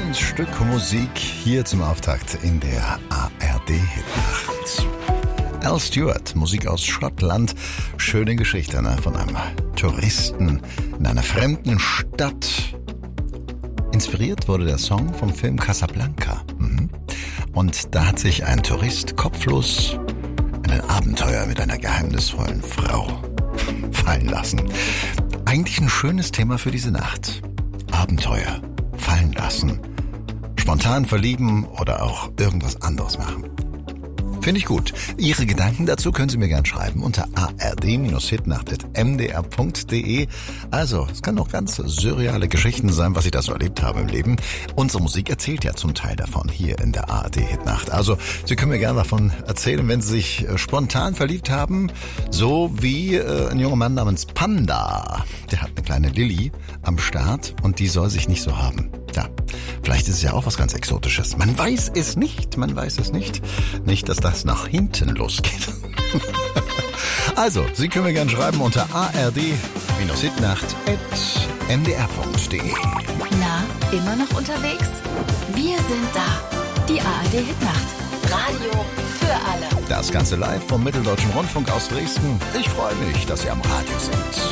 Ein Stück Musik hier zum Auftakt in der ARD-Hitnacht. Al Stewart, Musik aus Schottland. Schöne Geschichte, ne? Von einem Touristen in einer fremden Stadt. Inspiriert wurde der Song vom Film Casablanca. Und da hat sich ein Tourist kopflos ein Abenteuer mit einer geheimnisvollen Frau fallen lassen. Eigentlich ein schönes Thema für diese Nacht. Abenteuer, fallen lassen, spontan verlieben oder auch irgendwas anderes machen. Finde ich gut. Ihre Gedanken dazu können Sie mir gerne schreiben unter ard-hitnacht@mdr.de. Also, es kann auch ganz surreale Geschichten sein, was ich da so erlebt habe im Leben. Unsere Musik erzählt ja zum Teil davon hier in der ARD-Hitnacht. Also, Sie können mir gerne davon erzählen, wenn Sie sich spontan verliebt haben, so wie ein junger Mann namens Panda. Der hat eine kleine Lilly am Start und die soll sich nicht so haben. Ja, vielleicht ist es ja auch was ganz Exotisches. Man weiß es nicht, Nicht, dass das nach hinten losgeht. Also, Sie können mir gerne schreiben unter ard-hitnacht@mdr.de. Na, immer noch unterwegs? Wir sind da. Die ARD-Hitnacht. Radio für alle. Das Ganze live vom Mitteldeutschen Rundfunk aus Dresden. Ich freue mich, dass Sie am Radio sind.